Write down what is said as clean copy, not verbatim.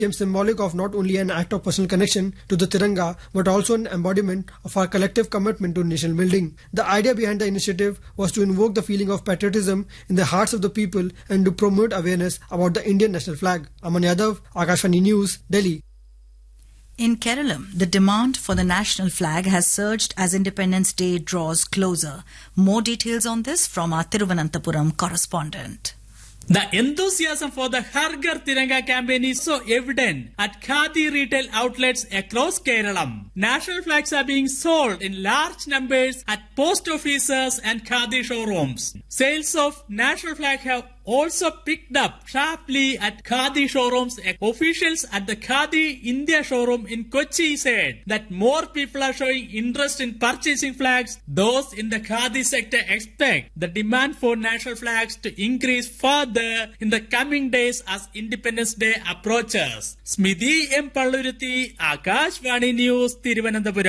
became symbolic of not only an act of personal connection to the Tiranga, but also an embodiment of our collective commitment to nation building. The idea behind the initiative was to invoke the feeling of patriotism in the hearts of the people and to promote awareness about the Indian national flag. Aman Yadav, Akashvani News, Delhi. In Kerala, the demand for the national flag has surged as Independence Day draws closer. More details on this from our Thiruvananthapuram correspondent. The enthusiasm for the Har Ghar Tiranga campaign is so evident at Khadi retail outlets across Kerala. National flags are being sold in large numbers at post offices and Khadi showrooms. Sales of national flag have also picked up sharply at Khadi showrooms. Officials at the Khadi India showroom in Kochi said that more people are showing interest in purchasing flags. Those in the Khadi sector expect the demand for national flags to increase further in the coming days as Independence Day approaches. Smidhi M. Palluruthi, Akashvani News, Thiruvananthapuram.